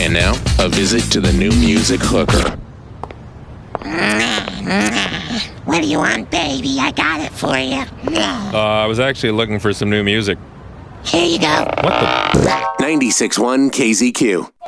And now, a visit to the new music hooker. What do you want, baby? I got it for you. I was actually looking for some new music. Here you go. What the? 96.1 KZQ.